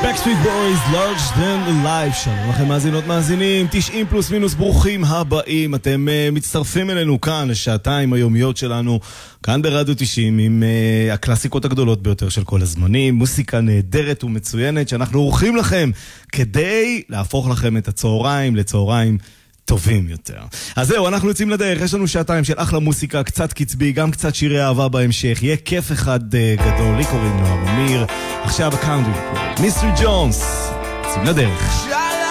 Backstreet Boys, Large Than Life. שלום לכם מאזינות מאזינים, 90 פלוס מינוס, ברוכים הבאים. אתם מצטרפים אלינו כאן לשעתיים היומיות שלנו, כאן ברדיו 90, עם הקלאסיקות הגדולות ביותר של כל הזמנים, מוסיקה נהדרת ומצוינת שאנחנו עורכים לכם כדי להפוך לכם את הצהריים לצהריים טובים יותר. אז זהו, אנחנו יוצאים לדרך, יש לנו שעתיים של אחלה מוסיקה, קצת קצבי, גם קצת שירי אהבה בהמשך, יהיה כיף אחד גדול. לי קוראים נועם אמיר, עכשיו הקאונטרי, מיסטר ג'ונס, יוצאים לדרך.